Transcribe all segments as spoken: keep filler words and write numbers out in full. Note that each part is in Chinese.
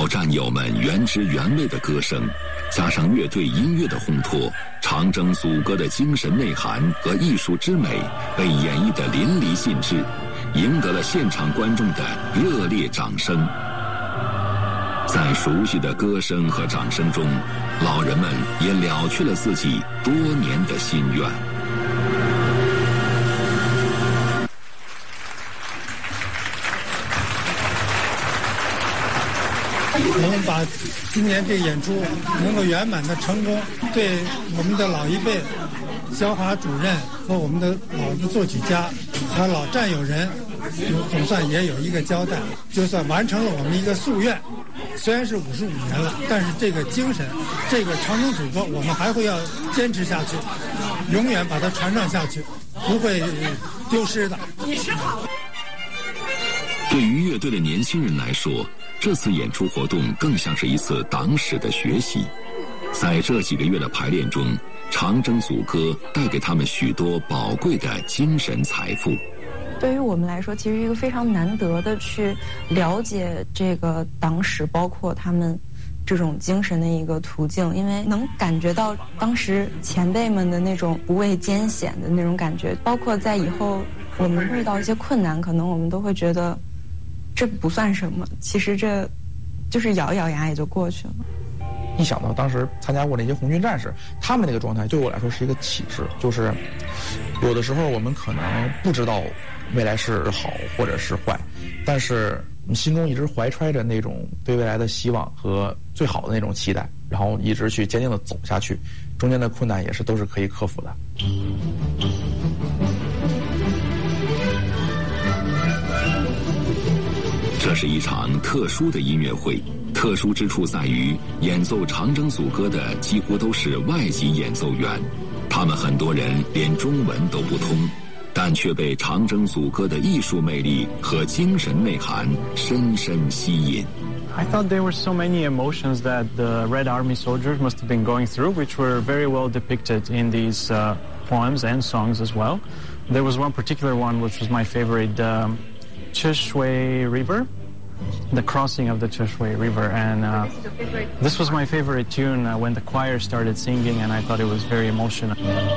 老战友们原汁原味的歌声，加上乐队音乐的烘托，长征组歌的精神内涵和艺术之美被演绎得淋漓尽致，赢得了现场观众的热烈掌声。在熟悉的歌声和掌声中，老人们也了却了自己多年的心愿。 我们把今年这个演出能够圆满的成功，对我们的老一辈肖华主任和我们的老的作曲家和老战友人总算也有一个交代，就算完成了我们一个夙愿。虽然是五十五年了，但是这个精神，这个长征组歌我们还会要坚持下去，永远把它传唱下去，不会丢失的。 对于乐队的年轻人来说，这次演出活动更像是一次党史的学习。在这几个月的排练中，长征组歌带给他们许多宝贵的精神财富。 对于我们来说，其实一个非常难得的去了解这个党史，包括他们这种精神的一个途径，因为能感觉到当时前辈们的那种不畏艰险的那种感觉，包括在以后我们遇到一些困难，可能我们都会觉得这不算什么，其实这就是咬一咬牙也就过去了。 一想到当时参加过那些红军战士，他们那个状态对我来说是一个启示，就是有的时候我们可能不知道未来是好或者是坏，但是你心中一直怀揣着那种对未来的希望和最好的那种期待，然后一直去坚定的走下去，中间的困难也是都是可以克服的。 这是一场特殊的音乐会，特殊之处在于演奏长征组歌的几乎都是外籍演奏员，他们很多人连中文都不通，但却被长征组歌的艺术魅力和精神内涵深深吸引。 I thought there were so many emotions that the Red Army soldiers must have been going through, which were very well depicted in these uh, poems and songs as well. There was one particular one which was my favorite, um, Chishway River, the crossing of the Chishway River, and uh, this was my favorite tune uh, when the choir started singing, and I thought it was very emotional.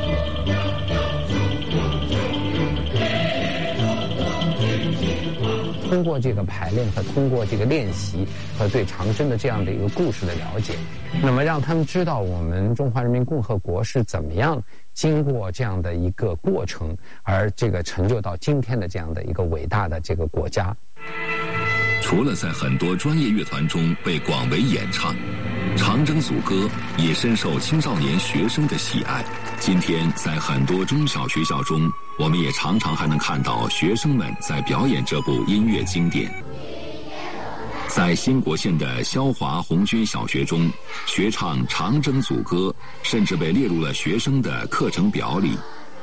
通过这个排练和通过这个练习和对长征的这样的一个故事的了解，那么让他们知道我们中华人民共和国是怎么样经过这样的一个过程，而这个成就到今天的这样的一个伟大的这个国家。 除了在很多专业乐团中被广为演唱，长征组歌也深受青少年学生的喜爱。今天在很多中小学校中，我们也常常还能看到学生们在表演这部音乐经典。在兴国县的肖华红军小学中，学唱长征组歌甚至被列入了学生的课程表里。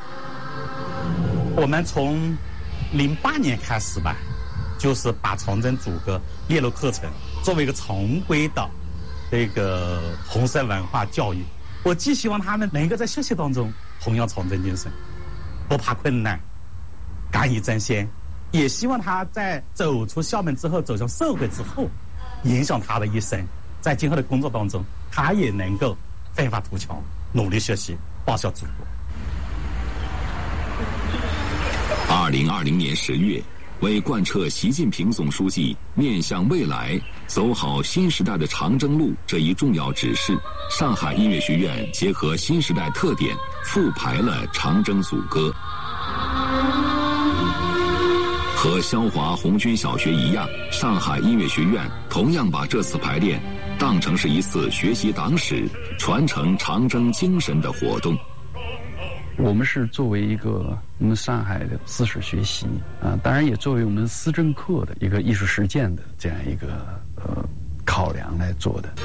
我们从零八年开始吧，就是把长征组歌列入课程，作为一个常规的这个红色文化教育。我既希望他们能够在学习当中弘扬长征精神，不怕困难，敢于争先，也希望他在走出校门之后，走向社会之后，影响他的一生，在今后的工作当中，他也能够奋发图强，努力学习，报效祖国。 二零二零年十月，为贯彻习近平总书记面向未来走好新时代的长征路这一重要指示，上海音乐学院结合新时代特点复排了长征组歌。和肖华红军小学一样，上海音乐学院同样把这次排练当成是一次学习党史、传承长征精神的活动。 我们是作为一个我们上海的知识学习啊，当然也作为我们思政课的一个艺术实践的这样一个呃考量来做的。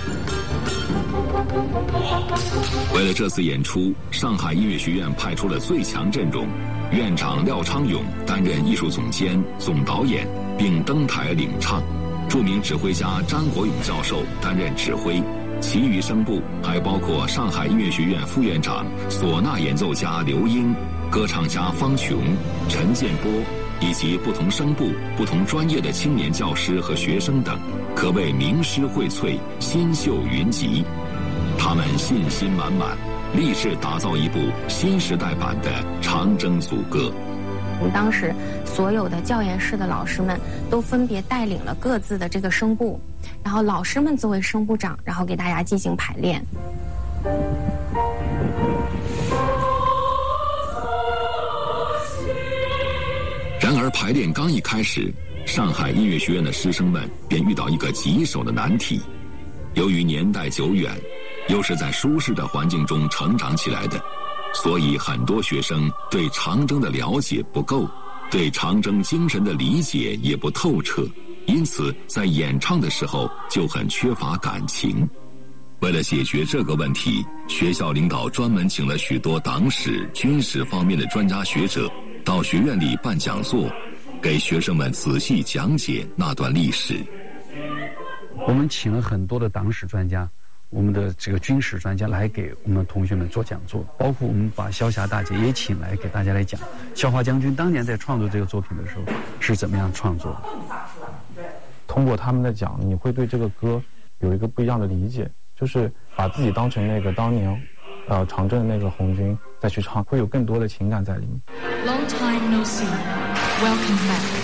为了这次演出，上海音乐学院派出了最强阵容，院长廖昌永担任艺术总监、总导演，并登台领唱；著名指挥家张国勇教授担任指挥。其余声部还包括上海音乐学院副院长、唢呐演奏家刘英、歌唱家方琼、陈建波、 以及不同声部、不同专业的青年教师和学生等，可谓名师荟萃，新秀云集。他们信心满满，立志打造一部新时代版的《长征组歌》。 我们当时所有的教研室的老师们都分别带领了各自的这个声部，然后老师们作为声部长，然后给大家进行排练。 然而排练刚一开始，上海音乐学院的师生们便遇到一个棘手的难题。由于年代久远，又是在舒适的环境中成长起来的，所以很多学生对长征的了解不够，对长征精神的理解也不透彻，因此在演唱的时候就很缺乏感情。为了解决这个问题，学校领导专门请了许多党史、军事方面的专家学者到学院里办讲座，给学生们仔细讲解那段历史。 我们请了很多的党史专家，我们的这个军事专家来给我们同学们做讲座，包括我们把萧霞大姐也请来给大家来讲萧华将军当年在创作这个作品的时候是怎么样创作的。 通过他们的讲，你会对这个歌有一个不一样的理解，就是把自己当成那个当年呃长征的那个红军再去唱，会有更多的情感在里面。 Long time no see, welcome back。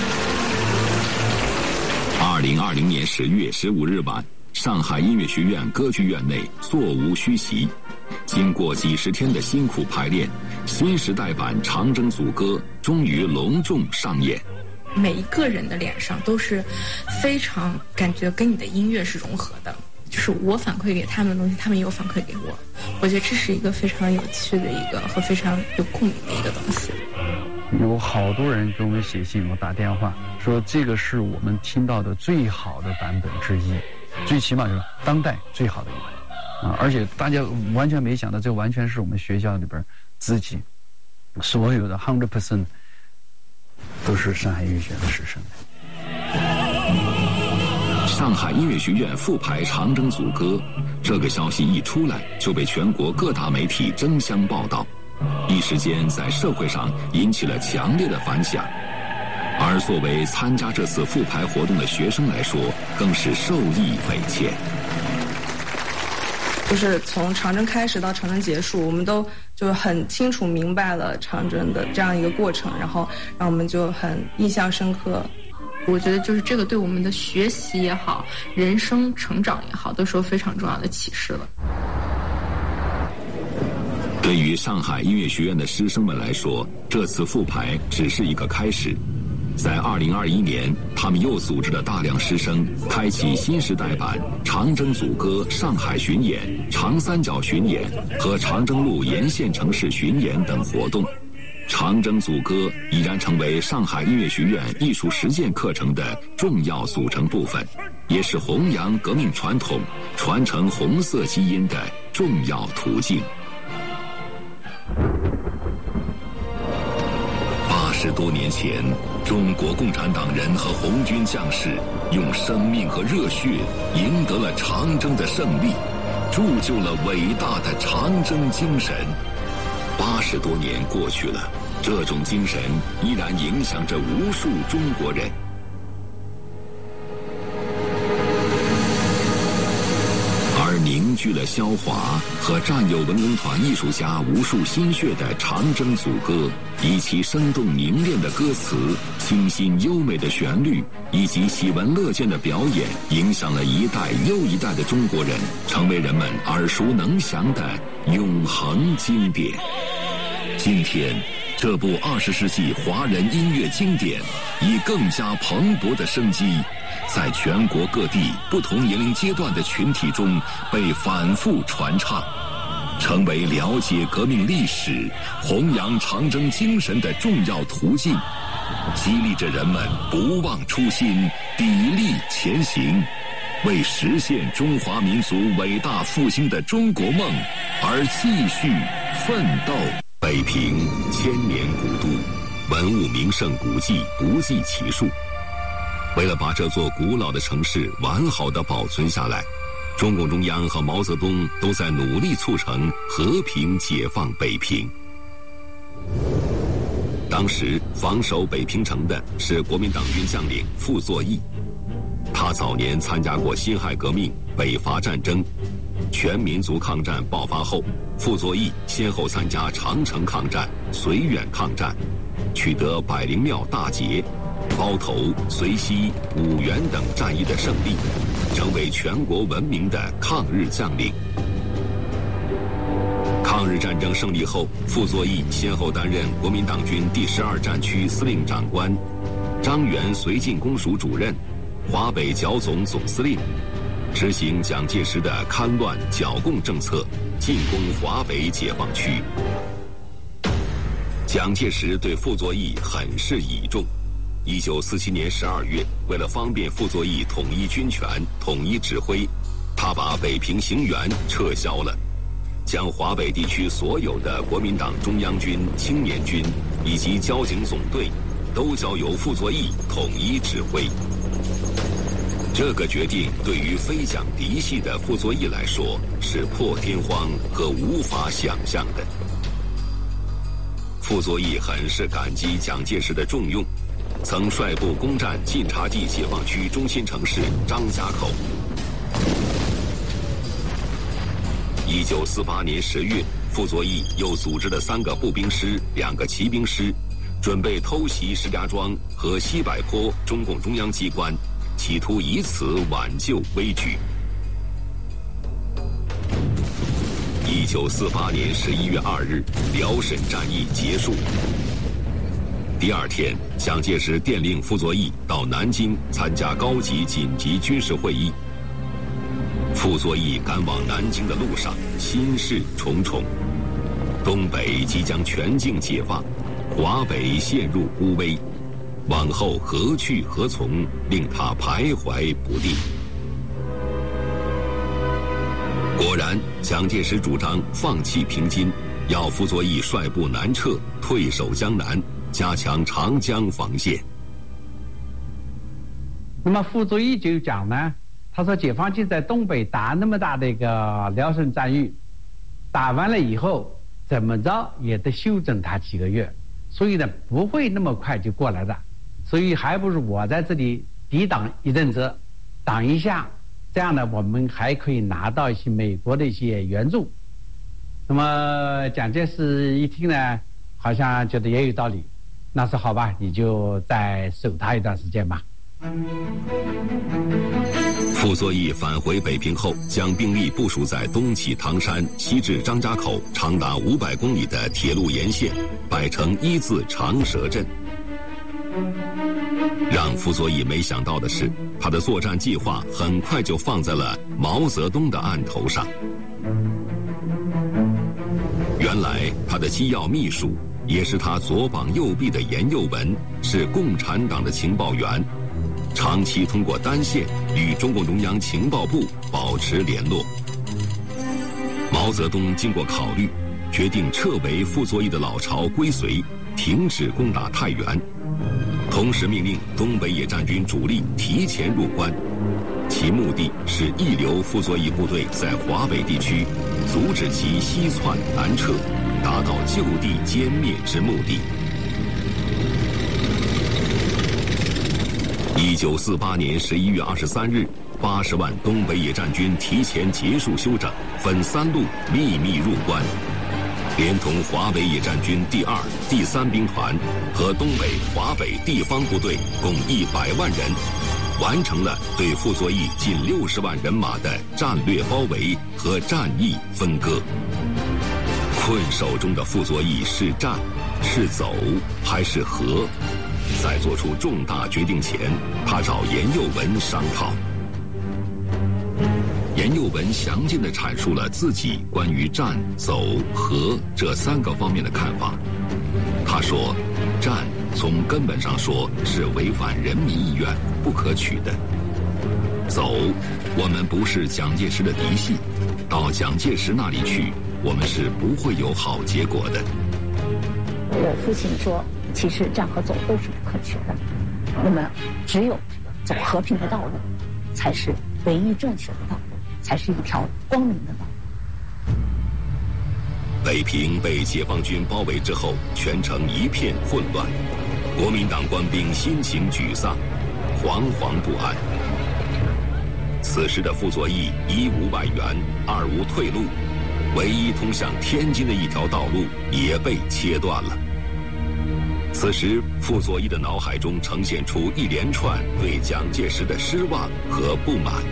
二零二零年十月十五日晚，上海音乐学院歌剧院内座无虚席，经过几十天的辛苦排练，新时代版《长征组歌》终于隆重上演。 每一个人的脸上都是非常感觉跟你的音乐是融合的，就是我反馈给他们的东西，他们也有反馈给我。我觉得这是一个非常有趣的一个和非常有共鸣的一个东西。 有好多人给我们写信，我打电话说这个是我们听到的最好的版本之一，最起码就是当代最好的一版啊！而且大家完全没想到，这完全是我们学校里边自己所有的 hundred percent 都是上海音乐学院的师生。 上海音乐学院复排《长征组歌》，这个消息一出来，就被全国各大媒体争相报道，一时间在社会上引起了强烈的反响。而作为参加这次复排活动的学生来说，更是受益匪浅。 就是从长征开始到长征结束，我们都就很清楚明白了长征的这样一个过程，然后让我们就很印象深刻。 我觉得就是这个对我们的学习也好，人生成长也好，都是有非常重要的启示了。 对于上海音乐学院的师生们来说，这次复排只是一个开始。在二零二一年，他们又组织了大量师生，开启新时代版《长征组歌》上海巡演、长三角巡演和长征路沿线城市巡演等活动。长征组歌已然成为上海音乐学院艺术实践课程的重要组成部分，也是弘扬革命传统、传承红色基因的重要途径。八十多年前，中国共产党人和红军将士用生命和热血赢得了长征的胜利，铸就了伟大的长征精神。八十多年过去了，这种精神依然影响着无数中国人。而凝聚了萧华和战友文工团艺术家无数心血的《长征组歌》，以其生动凝练的歌词、清新优美的旋律以及喜闻乐见的表演，影响了一代又一代的中国人，成为人们耳熟能详的永恒经典。今天，这部二十世纪华人音乐经典以更加蓬勃的生机，在全国各地不同年龄阶段的群体中被反复传唱，成为了解革命历史、弘扬长征精神的重要途径，激励着人们不忘初心、砥砺前行，为实现中华民族伟大复兴的中国梦而继续奋斗。北平千年古都，文物名胜古迹不计其数。为了把这座古老的城市完好地保存下来，中共中央和毛泽东都在努力促成和平解放北平。当当时防守北平城的是国民党军将领傅作义，他早年参加过辛亥革命、北伐战争。全民族抗战爆发后，傅作义先后参加长城抗战、绥远抗战，取得百灵庙大捷、包头、绥西、五原等战役的胜利，成为全国闻名的抗日将领。抗日战争胜利后，傅作义先后担任国民党军第十二战区司令长官、张园绥靖公署主任、华北剿总总司令，执行蒋介石的戡乱剿共政策，进攻华北解放区。蒋介石对傅作义很是倚重。一九四七年十二月，为了方便傅作义统一军权、统一指挥，他把北平行辕撤销了，将华北地区所有的国民党中央军、青年军以及交警总队，都交由傅作义统一指挥。这个决定对于非蒋嫡系的傅作义来说是破天荒和无法想象的。傅作义很是感激蒋介石的重用，曾率部攻占晋察冀解放区中心城市张家口。一九四八年十月，傅作义又组织了三个步兵师、两个骑兵师，准备偷袭石家庄和西柏坡中共中央机关，企图以此挽救危局。一九四八年十一月二日，辽沈战役结束。第二天，蒋介石电令傅作义到南京参加高级紧急军事会议。傅作义赶往南京的路上，心事重重。东北即将全境解放，华北陷入孤危，往后何去何从，令他徘徊不定。果然，蒋介石主张放弃平津，要傅作义率部南撤，退守江南，加强长江防线。 那么傅作义就讲呢，他说解放军在东北打那么大的一个辽沈战役，打完了以后怎么着也得休整他几个月，所以呢不会那么快就过来的，所以还不如我在这里抵挡一阵子，挡一下，这样呢我们还可以拿到一些美国的一些援助。那么蒋介石一听呢，好像觉得也有道理，那是好吧，你就再守他一段时间吧。 傅作义返回北平后，将兵力部署在东起唐山、西至张家口，长达五百公里的铁路沿线，摆成一字长蛇阵。让傅作义没想到的是，他的作战计划很快就放在了毛泽东的案头上。原来，他的机要秘书，也是他左膀右臂的严幼文，是共产党的情报员，长期通过单线与中共中央情报部保持联络。毛泽东经过考虑，决定撤回傅作义的老巢归绥，停止攻打太原，同时命令东北野战军主力提前入关，其目的是抑留傅作义部队在华北地区，阻止其西窜南撤，达到就地歼灭之目的。一九四八年十一月二十三日，八十万东北野战军提前结束休整，分三路秘密入关，连同华北野战军第二、第三兵团和东北、华北地方部队共一百万人，完成了对傅作义近六十万人马的战略包围和战役分割。困守中的傅作义是战、是走还是和？在做出重大决定前，他找严幼文商讨。严幼文详尽地阐述了自己关于战、走、和这三个方面的看法。他说，战从根本上说是违反人民意愿，不可取的。走，我们不是蒋介石的嫡系，到蒋介石那里去，我们是不会有好结果的。 我父亲说，其实战和走都是不可取的，那么只有走和平的道路才是唯一正确的道路，才是一条光明的道路。 北平被解放军包围之后，全城一片混乱，国民党官兵心情沮丧，惶惶不安。此时的傅作义一无外援，二无退路，唯一通向天津的一条道路也被切断了。此时，傅作义的脑海中呈现出一连串对蒋介石的失望和不满。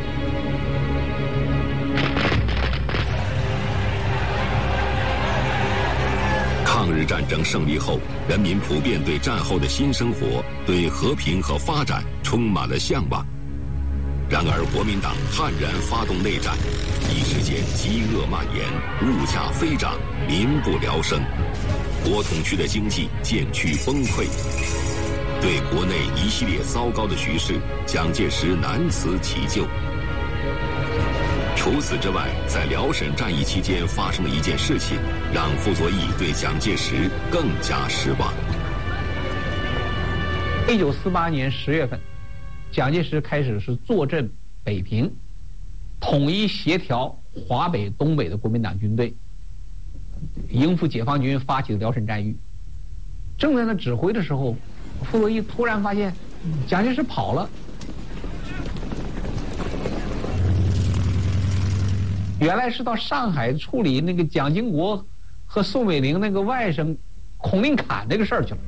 抗日战争胜利后，人民普遍对战后的新生活、对和平和发展充满了向往。然而，国民党悍然发动内战，一时间饥饿蔓延，物价飞涨，民不聊生。国统区的经济渐趋崩溃，对国内一系列糟糕的局势，蒋介石难辞其咎。除此之外，在辽沈战役期间发生的一件事情，让傅作义对蒋介石更加失望。 一九四八年十月份，蒋介石开始是坐镇北平，统一协调华北、东北的国民党军队，应付解放军发起的辽沈战役。正在那指挥的时候，傅作义突然发现蒋介石跑了。原来是到上海处理那个蒋经国和宋美龄那个外甥孔令侃那个事儿去了。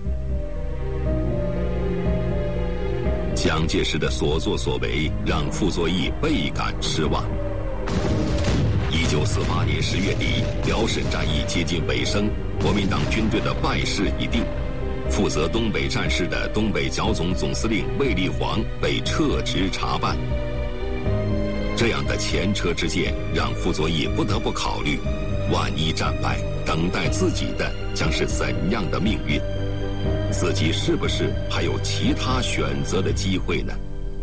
蒋介石的所作所为让傅作义倍感失望。一九四八年十月底，辽沈战役接近尾声，国民党军队的败势已定。负责东北战事的东北剿总总司令卫立煌被撤职查办。这样的前车之鉴，让傅作义不得不考虑，万一战败，等待自己的将是怎样的命运？自己是不是还有其他选择的机会呢？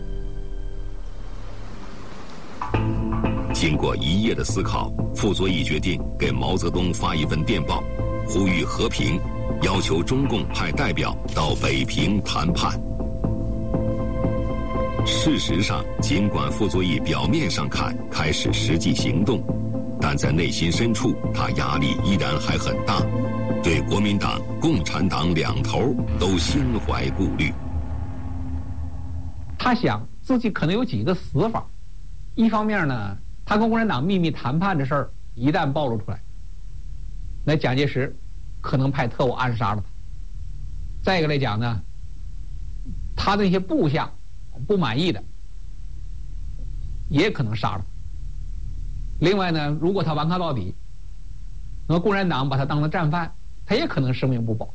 经过一夜的思考，傅作义决定给毛泽东发一份电报，呼吁和平，要求中共派代表到北平谈判。事实上，尽管傅作义表面上看开始实际行动，但在内心深处，他压力依然还很大，对国民党、共产党两头都心怀顾虑。 他想自己可能有几个死法，一方面呢，他跟共产党秘密谈判的事儿一旦暴露出来，那蒋介石可能派特务暗杀了他。再一个来讲呢，他的那些部下不满意的，也可能杀了他。另外呢，如果他顽抗到底，那么共产党把他当成战犯，他也可能生命不保。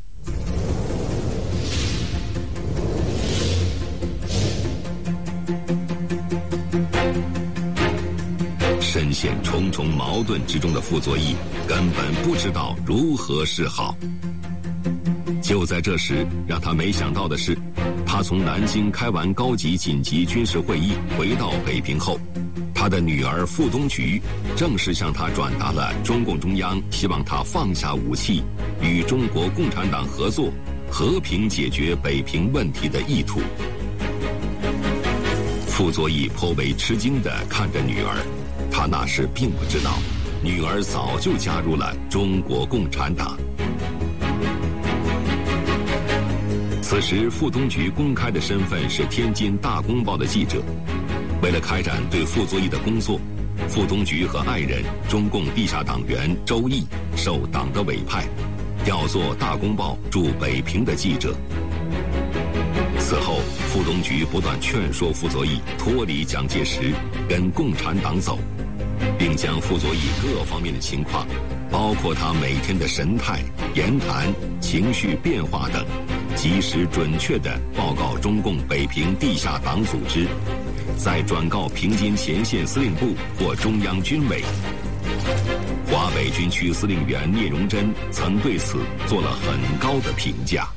深陷重重矛盾之中的傅作义根本不知道如何是好。就在这时，让他没想到的是，他从南京开完高级紧急军事会议回到北平后，他的女儿傅冬菊正式向他转达了中共中央希望他放下武器，与中国共产党合作，和平解决北平问题的意图。傅作义颇为吃惊地看着女儿，他那时并不知道，女儿早就加入了中国共产党。此时，傅冬菊公开的身份是天津大公报的记者。为了开展对傅作义的工作，傅冬菊和爱人中共地下党员周毅受党的委派，调做大公报驻北平的记者。此后，傅冬菊不断劝说傅作义脱离蒋介石，跟共产党走，并将傅作义各方面的情况，包括他每天的神态、言谈、情绪变化等，及时准确地报告中共北平地下党组织，再转告平津前线司令部或中央军委。华北军区司令员聂荣臻曾对此做了很高的评价。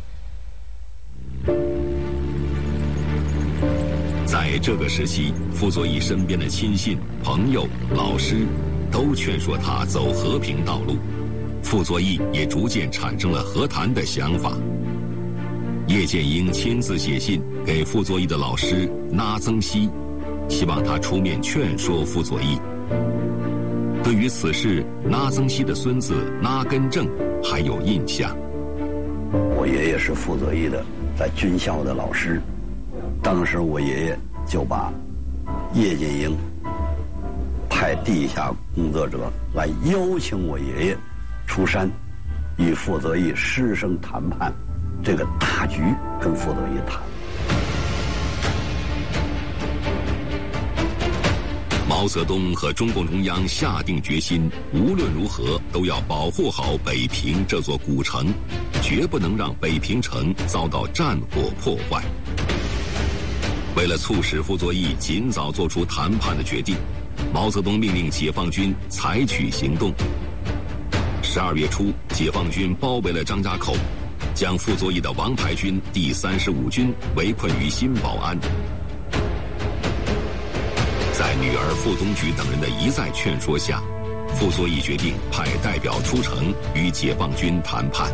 在这个时期，傅作义身边的亲信、朋友、老师都劝说他走和平道路，傅作义也逐渐产生了和谈的想法。叶剑英亲自写信给傅作义的老师那曾祕，希望他出面劝说傅作义。 对于此事，拉曾熙的孙子拉根正还有印象。 我爷爷是傅作义的在军校的老师，当时我爷爷就把叶剑英派地下工作者来邀请我爷爷出山，与傅作义师生谈判，这个大局跟傅作义谈。 毛泽东和中共中央下定决心，无论如何都要保护好北平这座古城，绝不能让北平城遭到战火破坏。为了促使傅作义尽早做出谈判的决定，毛泽东命令解放军采取行动。十二月初，解放军包围了张家口，将傅作义的王牌军第三十五军围困于新保安。在女儿傅冬菊等人的一再劝说下，傅作义决定派代表出城与解放军谈判。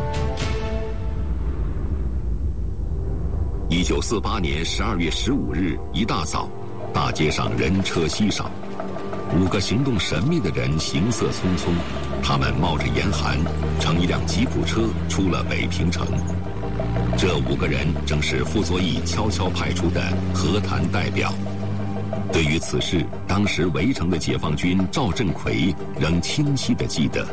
一九四八年十二月十五日一大早，大街上人车稀少，五个行动神秘的人行色匆匆，他们冒着严寒，乘一辆吉普车出了北平城。这五个人正是傅作义悄悄派出的和谈代表。对于此事，当时围城的解放军赵振魁仍清晰地记得。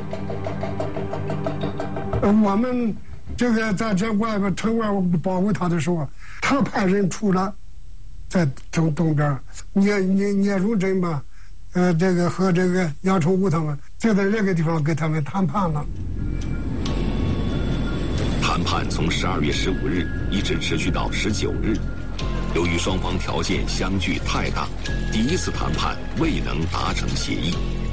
我们这个在这外边城外保护他的时候，他派人出了，在城东边，聂聂聂荣臻吧，呃，这个和这个杨成武他们就在那个地方跟他们谈判了。 谈判从十二月十五日一直持续到十九日。由于双方条件相距太大，第一次谈判未能达成协议。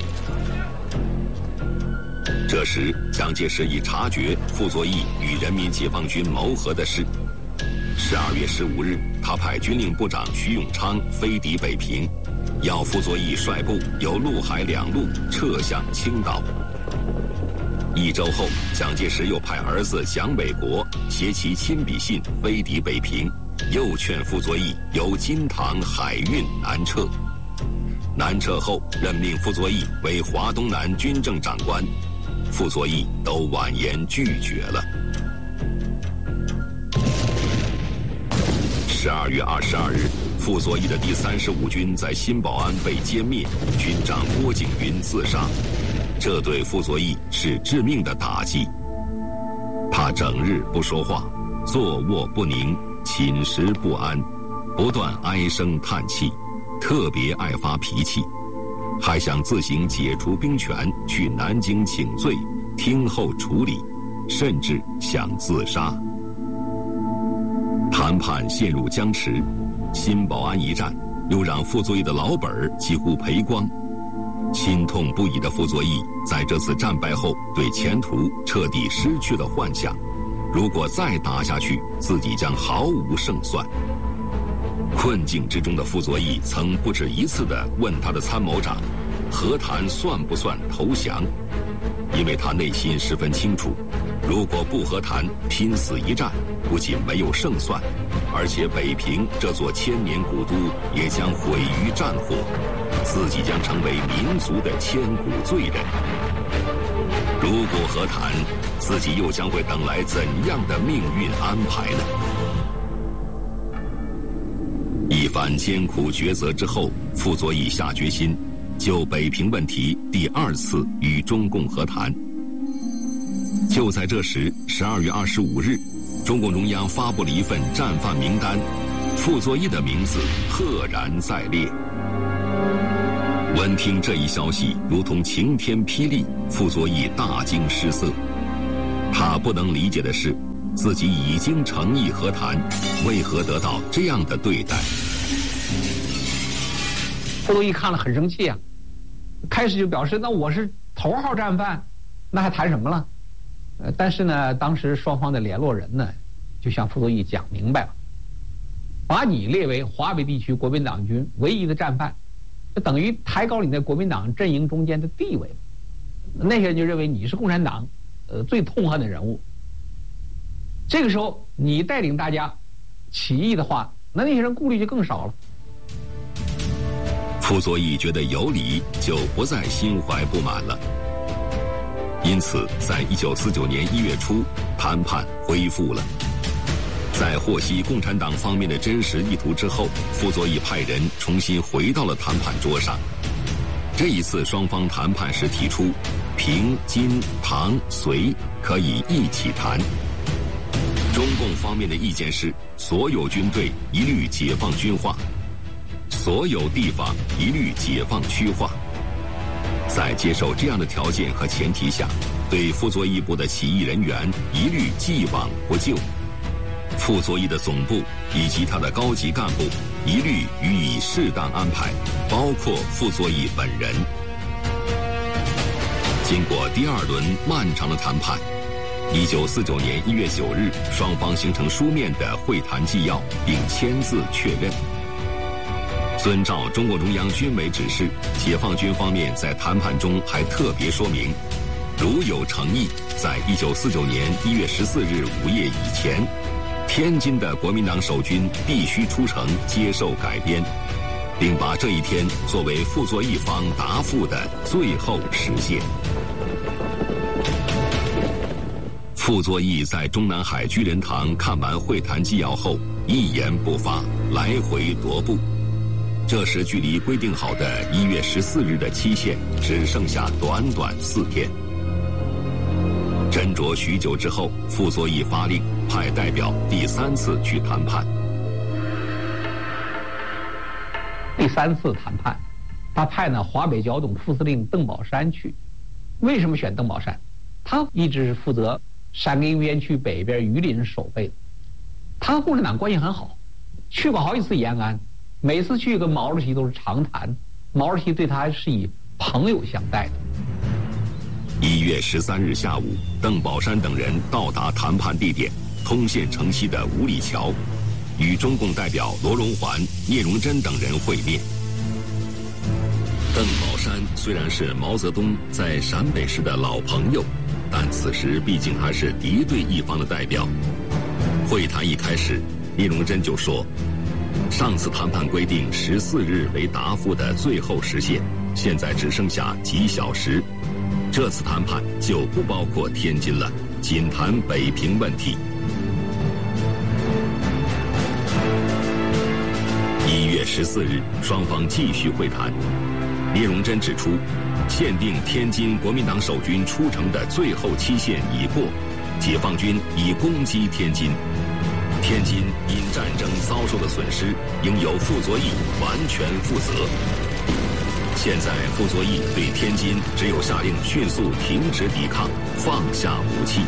这时，蒋介石已察觉傅作义与人民解放军谋和的事。十二月十五日，他派军令部长徐永昌飞抵北平，要傅作义率部由陆海两路撤向青岛。一周后，蒋介石又派儿子蒋纬国携其亲笔信飞抵北平，又劝傅作义由金堂海运南撤。南撤后，任命傅作义为华东南军政长官，傅作义都婉言拒绝了。十二月二十二日，傅作义的第三十五军在新保安被歼灭，军长郭景云自杀，这对傅作义是致命的打击。他整日不说话，坐卧不宁，寝食不安，不断唉声叹气，特别爱发脾气，还想自行解除兵权，去南京请罪，听候处理，甚至想自杀。谈判陷入僵持，新保安一战又让傅作义的老本几乎赔光。心痛不已的傅作义在这次战败后，对前途彻底失去了幻想。如果再打下去，自己将毫无胜算。困境之中的傅作义曾不止一次地问他的参谋长，和谈算不算投降？因为他内心十分清楚，如果不和谈，拼死一战，不仅没有胜算，而且北平这座千年古都也将毁于战火，自己将成为民族的千古罪人。如果和谈，自己又将会等来怎样的命运安排呢？一番艰苦抉择之后，傅作义下决心就北平问题第二次与中共和谈。就在这时，十二月二十五日，中共中央发布了一份战犯名单，傅作义的名字赫然在列。闻听这一消息，如同晴天霹雳，傅作义大惊失色。他不能理解的是，自己已经诚意和谈，为何得到这样的对待？ 傅作义看了很生气啊，开始就表示，那我是头号战犯，那还谈什么了？呃，但是呢，当时双方的联络人呢，就向傅作义讲明白了，把你列为华北地区国民党军唯一的战犯，就等于抬高你在国民党阵营中间的地位。那些人就认为你是共产党呃最痛恨的人物。这个时候你带领大家起义的话，那那些人顾虑就更少了。 傅作义觉得有理，就不再心怀不满了。因此，在一九四九年一月初，谈判恢复了。在获悉共产党方面的真实意图之后，傅作义派人重新回到了谈判桌上。这一次，双方谈判时提出，平、金、唐、隋可以一起谈。中共方面的意见是，所有军队一律解放军化，所有地方一律解放区化。在接受这样的条件和前提下，对傅作义部的起义人员一律既往不咎。傅作义的总部以及他的高级干部一律予以适当安排，包括傅作义本人。经过第二轮漫长的谈判，一九四九年一月九日，双方形成书面的会谈纪要，并签字确认。遵照中共中央军委指示，解放军方面在谈判中还特别说明，如有诚意，在一九四九年一月十四日午夜以前，天津的国民党守军必须出城接受改编，并把这一天作为傅作义方答复的最后时限。傅作义在中南海居仁堂看完会谈纪要后，一言不发，来回踱步。这时距离规定好的一月十四日的期限只剩下短短四天。斟酌许久之后，傅作义发令派代表第三次去谈判。 第三次谈判，他派呢华北剿总副司令邓宝山去。为什么选邓宝山？他一直是负责山根边区北边榆林守备的，他和共产党关系很好，去过好几次延安，每次去跟毛主席都是长谈，毛主席对他还是以朋友相待的。 一月十三日下午，邓宝山等人到达谈判地点通县城西的五里桥，与中共代表罗荣桓、聂荣臻等人会面。邓宝山虽然是毛泽东在陕北时的老朋友，但此时毕竟还是敌对一方的代表。会谈一开始，聂荣臻就说，上次谈判规定十四日为答复的最后时限，现在只剩下几小时，这次谈判就不包括天津了，仅谈北平问题。一月十四日，双方继续会谈。聂荣臻指出，限定天津国民党守军出城的最后期限已过，解放军已攻击天津，天津因战争遭受的损失，应由傅作义完全负责。现在傅作义对天津只有下令迅速停止抵抗，放下武器。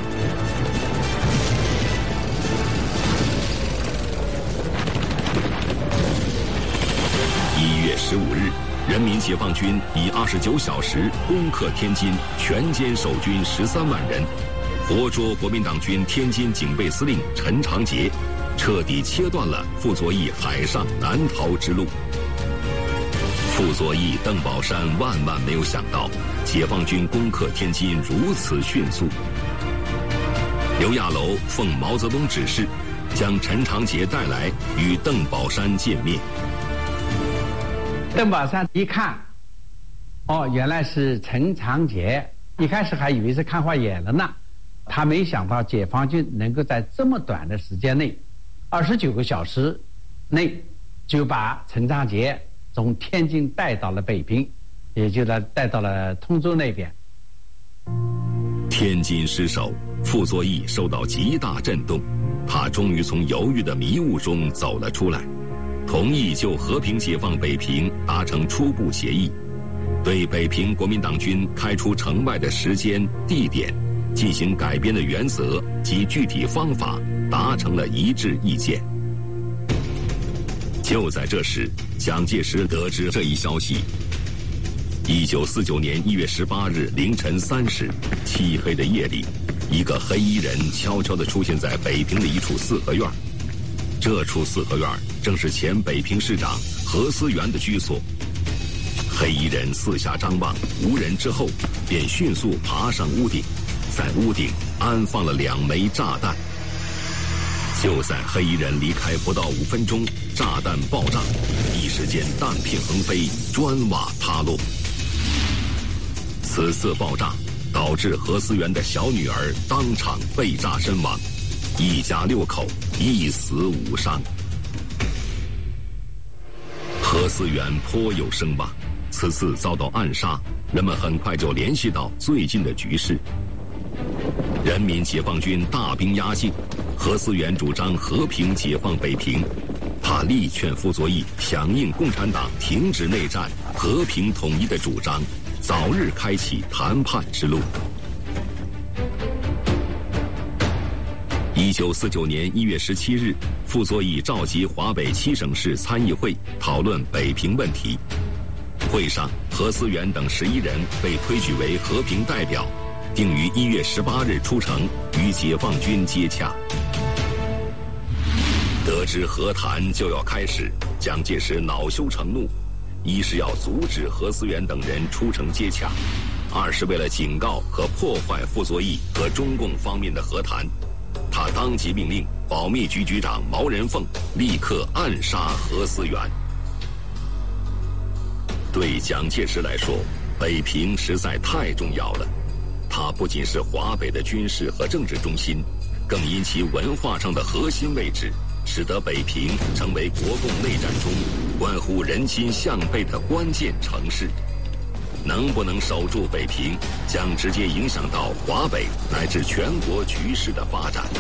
一月十五日，人民解放军以二十九小时攻克天津，全歼守军十三万人，活捉国民党军天津警备司令陈长捷，彻底切断了傅作义海上南逃之路。傅作义、邓宝山万万没有想到，解放军攻克天津如此迅速。刘亚楼奉毛泽东指示，将陈长捷带来与邓宝山见面。 邓宝山一看，哦，原来是陈长捷，一开始还以为是看花眼了呢。他没想到解放军能够在这么短的时间内，二十九个小时内，就把陈长捷从天津带到了北平，也就是带到了通州那边。 天津失守，傅作义受到极大震动，他终于从犹豫的迷雾中走了出来，同意就和平解放北平达成初步协议，对北平国民党军开出城外的时间、地点、进行改编的原则及具体方法达成了一致意见。就在这时，蒋介石得知这一消息。一九四九年一月十八日凌晨三时，漆黑的夜里，一个黑衣人悄悄地出现在北平的一处四合院。这处四合院正是前北平市长何思源的居所。黑衣人四下张望，无人之后，便迅速爬上屋顶，在屋顶安放了两枚炸弹。 就在黑衣人离开不到五分钟，炸弹爆炸，一时间弹片横飞，砖瓦塌落。此次爆炸导致何思源的小女儿当场被炸身亡，一家六口一死五伤。何思源颇有声望，此次遭到暗杀，人们很快就联系到最近的局势。人民解放军大兵压境，何思源主张和平解放北平，他力劝傅作义响应共产党停止内战、和平统一的主张，早日开启谈判之路。一九四九年一月十七日，傅作义召集华北七省市参议会讨论北平问题。会上，何思源等十一人被推举为和平代表，定于一月十八日出城与解放军接洽。得知和谈就要开始，蒋介石恼羞成怒，一是要阻止何思源等人出城接洽，二是为了警告和破坏傅作义和中共方面的和谈，他当即命令保密局局长毛人凤立刻暗杀何思源。对蒋介石来说，北平实在太重要了，它不仅是华北的军事和政治中心，更因其文化上的核心位置，使得北平成为国共内战中关乎人心向背的关键城市。能不能守住北平，将直接影响到华北乃至全国局势的发展。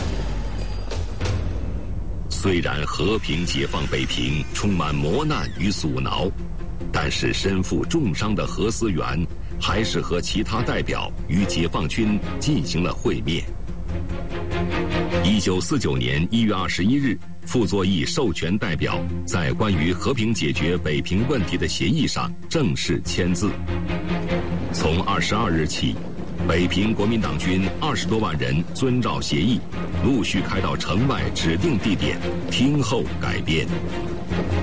虽然和平解放北平充满磨难与阻挠，但是身负重伤的何思源还是和其他代表与解放军进行了会面。一九四九年一月二十一日，傅作义授权代表在关于和平解决北平问题的协议上正式签字。从二十二日起，北平国民党军二十多万人遵照协议，陆续开到城外指定地点，听候改编。